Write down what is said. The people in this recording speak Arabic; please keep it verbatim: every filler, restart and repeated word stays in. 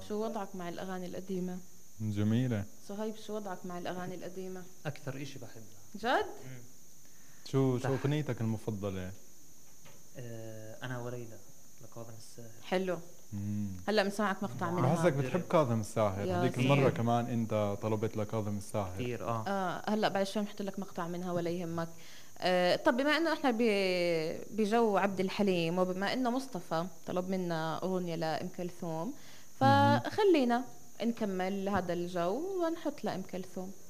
شو وضعك مع الأغاني القديمة؟ جميلة. صهيب شو وضعك مع الأغاني القديمة؟ أكثر إشي بحبها. جد؟ مم. شو شو أغنيتك المفضلة؟ آه أنا وريدة لكاظم الساهر. حلو. مم. هلا بنسمعك مقطع منها. بحسك بتحب كاظم الساهر، يا هذيك سلام. المرة كمان أنت طلبت لكاظم الساهر كثير اه اه هلا بعد شوي بنحط لك مقطع منها ولا يهمك. آه طب بما انه احنا ب- بجو عبد الحليم، وبما انه مصطفى طلب منا اغنيه لام كلثوم، مهم. فخلينا نكمل هذا الجو ونحط لام كلثوم.